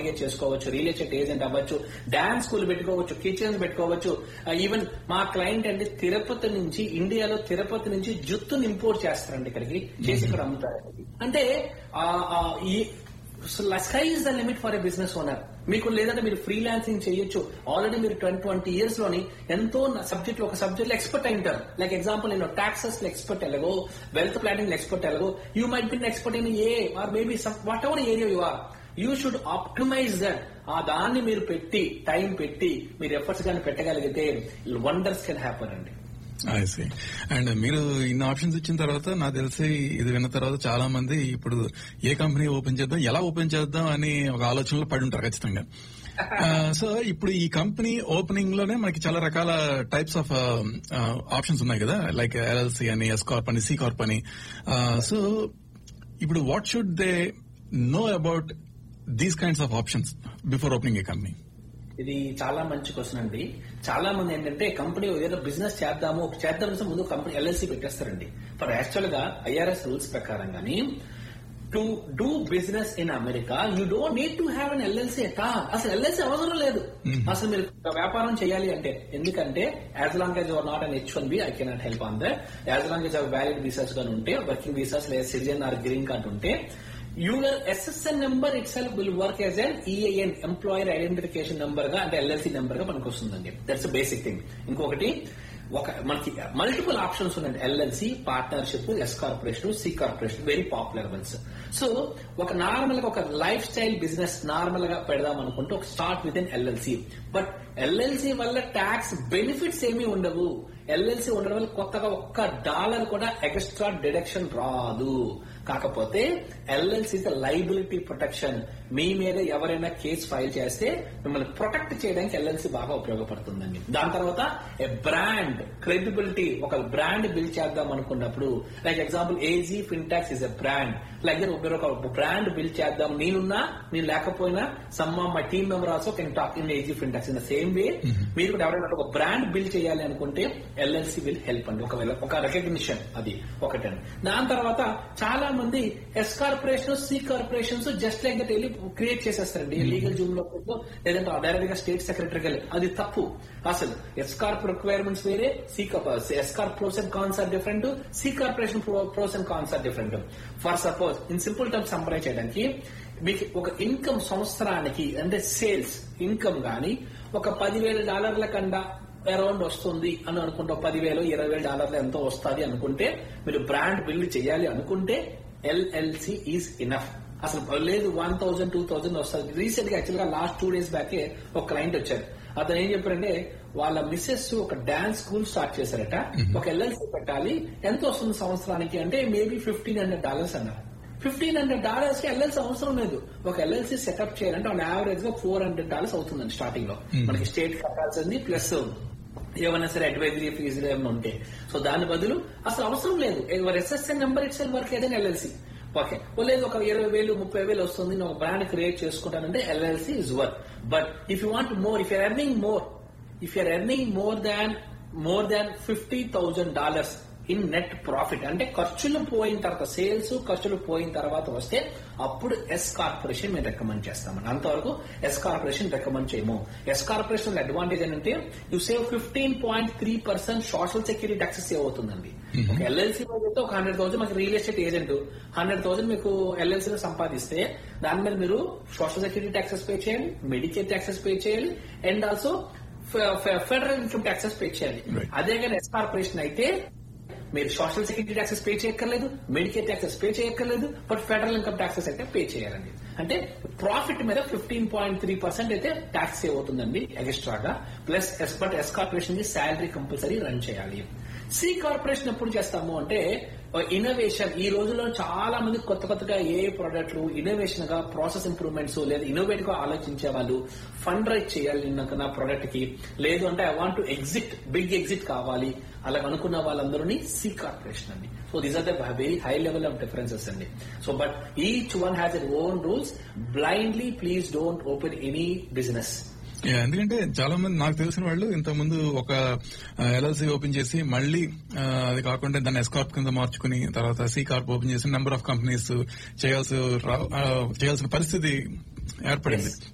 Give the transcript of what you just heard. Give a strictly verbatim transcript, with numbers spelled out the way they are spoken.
Mortgage చేసుకోవచ్చు, real estate agent అవ్వచ్చు, dance school పెట్టుకోవచ్చు, కిచెన్స్ పెట్టుకోవచ్చు. ఈవెన్ మా క్లయింట్ అంటే తిరుపతి నుంచి, ఇండియాలో తిరుపతి నుంచి జుత్తుని ఇంపోర్ట్ చేస్తారండి ఇక్కడికి, చేసి ఇక్కడ అమ్ముతారు. అంటే ఈ sky is the limit for a business owner. మీకు లేదంటే మీరు ఫ్రీలాన్సింగ్ చేయొచ్చు. ఆల్రెడీ మీరు ట్వంటీ ట్వంటీ ఇయర్స్ లోని ఎంతో సబ్జెక్ట్ ఒక సబ్జెక్ట్ లో ఎక్స్పర్ట్ అయి ఉంటారు. లైక్ ఎగ్జాంపుల్ నేను టాక్సెస్ లో ఎక్స్పర్ట్ ఎలాగో, వెల్త్ ప్లానింగ్ లో ఎక్స్పర్ట్ ఎలాగో, you might be expert in a or maybe what ever area you are, you should optimise that. ఆ దాన్ని మీరు పెట్టి టైం పెట్టి మీరు ఎఫర్ట్స్ కానీ పెట్టగలిగితే వండర్స్ కెన్ హ్యాపన్ అండి. అండ్ మీరు ఇన్ని ఆప్షన్స్ ఇచ్చిన తర్వాత నాకు తెలిసి ఇది విన్న తర్వాత చాలా మంది ఇప్పుడు ఏ కంపెనీ ఓపెన్ చేద్దాం, ఎలా ఓపెన్ చేద్దాం అని ఒక ఆలోచనలో పడి ఉంటారు ఖచ్చితంగా. సో ఇప్పుడు ఈ కంపెనీ ఓపెనింగ్ లోనే మనకి చాలా రకాల టైప్స్ ఆఫ్ ఆప్షన్స్ ఉన్నాయి కదా, లైక్ ఎల్ఎల్సి అని, ఎస్ కార్ప్ అని, సి కార్ప్ అని. సో ఇప్పుడు what should they know about these kinds of options before opening A company? ఇది చాలా మంచి క్వశ్చన్ అండి. చాలా మంది ఏంటంటే కంపెనీ ఏదో బిజినెస్ చేద్దాము చేద్దాం ముందు కంపెనీ ఎల్ఎల్సీ పెట్టేస్తారండి. ఫర్ యాక్చువల్ గా ఐఆర్ఎస్ రూల్స్ ప్రకారం గానీ to do business in America you don't need to have an LLC ఎటా. అసలు ఎల్ఎల్సీ అవసరం లేదు అసలు మీరు వ్యాపారం చేయాలి అంటే. ఎందుకంటే as long as your not an H one B I cannot help on that. As long as valid visas గానీ ఉంటే, వర్కింగ్ వీసాస్ లేదా సిటిజన్ ఆర్ గ్రీన్ కార్డ్ ఉంటే, your S S N number itself will work as an E I N, employer identification number గా, అంటే L L C number గా మనకు వస్తుందండి. That's basic thing. ఇంకొకటి ఒక మనకి మల్టిపుల్ ఆప్షన్స్ ఉన్నాయండి. LLC, partnership, yes corporation, C corporation, very popular once. So ఒక నార్మల్ గా ఒక లైఫ్ స్టైల్ బిజినెస్ నార్మల్ గా పెడదాం అనుకుంటే ఒక start with in LLC. But LLC వల్ల ట్యాక్స్ బెనిఫిట్స్ ఏమీ ఉండవు. ఎల్ఎల్సి ఉండడం వల్ల కొత్తగా ఒక్క డాలర్ కూడా ఎక్స్ట్రా డిడక్షన్ రాదు. కాకపోతే ఎల్ఎల్సి లైబిలిటీ ప్రొటెక్షన్, మీ మీద ఎవరైనా కేసు ఫైల్ చేస్తే మిమ్మల్ని ప్రొటెక్ట్ చేయడానికి ఎల్ఎల్సి బాగా ఉపయోగపడుతుందండి. దాని తర్వాత ఏ బ్రాండ్ క్రెడిబిలిటీ, ఒక బ్రాండ్ బిల్డ్ చేద్దాం అనుకున్నప్పుడు, like example AG Fintax is a brand. Like మీరు ఒక బ్రాండ్ బిల్డ్ చేద్దాం, నేనున్నా నేను లేకపోయినా some of my team member also can talk in AG Fintax. In the same way మీరు కూడా ఎవరైనా ఒక బ్రాండ్ బిల్డ్ చేయాలి అనుకుంటే ఎల్ఎల్సి విల్ హెల్ప్ అండి. ఒకవేళ ఒక రికగ్నిషన్ అది ఒకటండి. దాని తర్వాత చాలా మంది yes corporation, C corporations just like that వెళ్ళి క్రియేట్ చేసేస్తారండి లీగల్ జూమ్ లో, లేదంటే డైరెక్ట్ గా స్టేట్ సెక్రటరీకి వెళ్ళి. అది తప్పు. అసలు ఎస్ కార్ప్ రిక్వైర్మెంట్స్ వేరే, C S Corp pros and cons are different, C corporation pros and cons are different. For suppose in simple terms సంప్రదించ చేయడానికి, మీకు ఒక ఇన్కమ్ సంవత్సరానికి అంటే సేల్స్ ఇన్కమ్ గానీ ఒక పదివేల డాలర్ల కన్నా అరౌండ్ వస్తుంది అని అనుకుంటే, పదివేలు ఇరవై వేల డాలర్లు ఎంతో వస్తుంది అనుకుంటే, మీరు బ్రాండ్ బిల్డ్ చేయాలి అనుకుంటే ఎల్ఎల్సి ఈజ్ ఇనఫ్. అసలు లేదు వన్ థౌసండ్ టూ థౌసండ్ వస్తుంది. రీసెంట్ గా యాక్చువల్ గా లాస్ట్ టూ డేస్ బ్యాకే ఒక క్లయింట్ వచ్చారు. అతను ఏం చెప్పారంటే వాళ్ళ మిస్సెస్ ఒక డాన్స్ స్కూల్ స్టార్ట్ చేశారట. ఒక ఎల్ఎల్సి పెట్టాలి, ఎంత వస్తుంది సంవత్సరానికి అంటే మేబీ ఫిఫ్టీన్ హండ్రెడ్ డాలర్స్ అన్నారు. ఫిఫ్టీన్ హండ్రెడ్ డాలర్స్ కి ఎల్ఎల్సి అవసరం లేదు. ఒక ఎల్ఎల్సి సెటప్ చేయాలంటే వాళ్ళ యావరేజ్ గా ఫోర్ హండ్రెడ్ డాలర్స్ అవుతుందండి స్టార్టింగ్ లో. మనకి స్టేట్ కట్టాల్సింది ప్లస్ ఏమైనా సరే అడ్వైజరీ ఫీజులు ఏమైనా ఉంటే. సో దాని బదులు అసలు అవసరం లేదు. ఎవరు ఎస్ఎస్ఎన్ నెంబర్ ఇట్స్ వర్క్ ఏదైనా ఎల్ఎల్సి ఓకే. లేదు ఒక ఇరవై వేలు ముప్పై వేలు వస్తుంది, నేను ఒక brand create చేసుకుంటానంటే LLC is work. But if you want more, if you're earning more, if you're earning more than more than fifty thousand dollars in net profit, అంటే ఖర్చులు పోయిన తర్వాత, సేల్స్ ఖర్చులు పోయిన తర్వాత వస్తే అప్పుడు ఎస్ కార్పొరేషన్ మేము రికమెండ్ చేస్తామని. అంతవరకు ఎస్ కార్పొరేషన్ రికమెండ్ చేయము. ఎస్ కార్పొరేషన్ అడ్వాంటేజ్ ఏంటంటే you save fifteen point three percent social security taxes save అవుతుందండి. ఒక ఎల్ఎల్సీ అయితే ఒక హండ్రెడ్ థౌసండ్ మనకి real estate agent hundred thousand మీకు ఎల్ఎల్సీలో సంపాదిస్తే దాని మీద మీరు సోషల్ సెక్యూరిటీ ట్యాక్సెస్ పే చేయాలి, మెడికేర్ ట్యాక్సెస్ పే చేయాలి, and also federal income taxes pay చేయాలి. అదే కానీ ఎస్ కార్పొరేషన్ అయితే మీరు సోషల్ సెక్యూరిటీ ట్యాక్సెస్ పే చేయక్కర్లేదు, మెడికేర్ ట్యాక్సెస్ పే చేయక్కర్లేదు, బట్ ఫెడరల్ ఇన్కమ్ ట్యాక్సెస్ అయితే పే చేయాలండి. అంటే ప్రాఫిట్ మీద ఫిఫ్టీన్ పాయింట్ త్రీ పర్సెంట్ అయితే ట్యాక్స్ సేవ్ అవుతుందండి ఎక్స్ట్రాగా. Plus S but yes corporation salary compulsory run చేయాలి. సి కార్పొరేషన్ ఎప్పుడు చేస్తాము అంటే ఇన్నోవేషన్. ఈ రోజుల్లో చాలా మంది కొత్త కొత్తగా ఏ ప్రొడక్ట్లు ఇన్నోవేషన్ గా ప్రాసెస్ ఇంప్రూవ్మెంట్స్ లేదా ఇన్నోవేటివ్ గా ఆలోచించే వాళ్ళు ఫండ్ రైజ్ చేయాలి నా ప్రొడక్ట్ కి, లేదు అంటే I want to exit, big exit కావాలి అలా అనుకున్న వాళ్ళందరూ సి కార్పొరేషన్ అండి. So these are the very high level of differences అండి. So but each one has it own rules. Blindly please don't open any business. ఎందుకంటే చాలా మంది నాకు తెలిసిన వాళ్ళు ఇంతకు ముందు ఒక ఎల్ఎల్సీ ఓపెన్ చేసి మళ్ళీ అది కాకుండా దాన్ని ఎస్ కార్ప్ కింద మార్చుకుని తర్వాత సి కార్ప్ ఓపెన్ చేసి నెంబర్ ఆఫ్ కంపెనీస్ చేయాల్సి చేయాల్సిన పరిస్థితి ఏర్పడింది.